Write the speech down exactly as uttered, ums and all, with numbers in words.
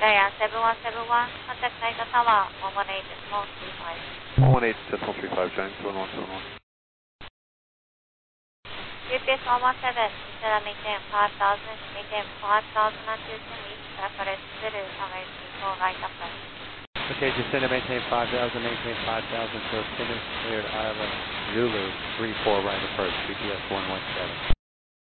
Diane seven one seven one, contact Naito Tower, one one eight decimal three five. one one eight decimal three five, Giant seven one seven one. U P S one one seven, Sarah maintain five thousand, maintain five thousand until two weeks, separate Zulu, American four right upright. Okay, Jacinda maintain five thousand, maintain five thousand, so Jacinda cleared Island, Zulu, three four right approach, U P S one one seven.